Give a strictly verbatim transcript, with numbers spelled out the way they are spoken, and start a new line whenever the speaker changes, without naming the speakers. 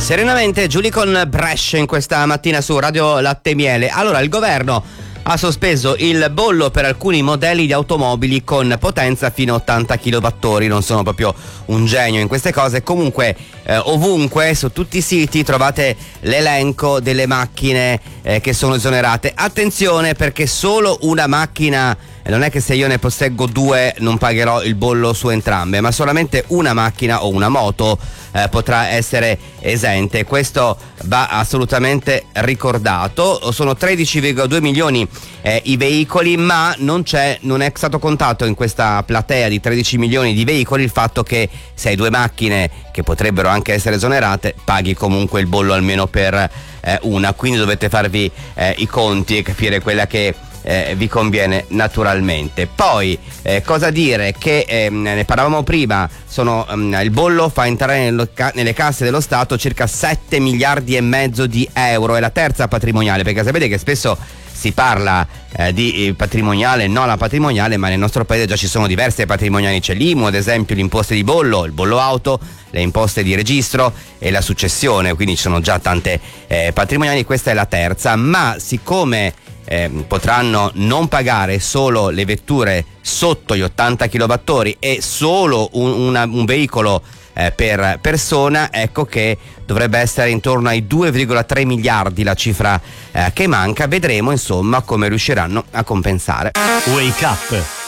Serenamente, Giulia con Brescia in questa mattina su Radio Latte e Miele. Allora, il governo ha sospeso il bollo per alcuni modelli di automobili con potenza fino a ottanta chilowattora. Non sono proprio un genio in queste cose. Comunque eh, ovunque, su tutti i siti, trovate l'elenco delle macchine eh, che sono esonerate. Attenzione, perché solo una macchina, non è che se io ne posseggo due non pagherò il bollo su entrambe, ma solamente una macchina o una moto eh, potrà essere esente. Questo va assolutamente ricordato. Sono tredici virgola due milioni eh, i veicoli, ma non c'è, non è stato contato in questa platea di tredici milioni di veicoli il fatto che se hai due macchine che potrebbero anche essere esonerate, paghi comunque il bollo almeno per eh, una, quindi dovete farvi eh, i conti e capire quella che Eh, vi conviene naturalmente. Poi eh, cosa dire che eh, ne parlavamo prima, sono, um, il bollo fa entrare nel, nelle casse dello Stato circa sette miliardi e mezzo di euro. È la terza patrimoniale, perché sapete che spesso si parla eh, di eh, patrimoniale, no la patrimoniale, ma nel nostro paese già ci sono diverse patrimoniali. C'è l'I M U, ad esempio, l'imposta di bollo, il bollo auto, le imposte di registro e la successione, quindi ci sono già tante eh, patrimoniali. Questa è la terza, ma siccome Eh, potranno non pagare solo le vetture sotto gli ottanta chilowattora e solo un, una, un veicolo eh, per persona, ecco che dovrebbe essere intorno ai due virgola tre miliardi la cifra eh, che manca. Vedremo insomma come riusciranno a compensare.
Wake Up